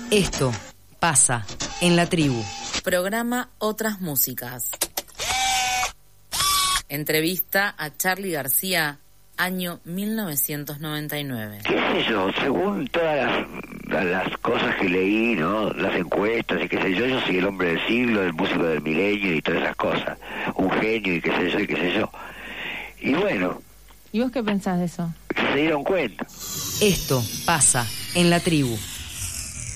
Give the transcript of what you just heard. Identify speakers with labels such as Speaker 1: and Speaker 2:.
Speaker 1: Esto pasa en la tribu.
Speaker 2: Programa Otras Músicas. Entrevista a Charly García, año 1999.
Speaker 3: ¿Qué sé yo? Según todas las cosas que leí, ¿no? Las encuestas y qué sé yo soy el hombre del siglo, el músico del milenio y todas esas cosas. Un genio y qué sé yo y qué sé yo. Y bueno.
Speaker 4: ¿Y vos qué pensás de eso?
Speaker 3: Se dieron cuenta.
Speaker 1: Esto pasa en la tribu.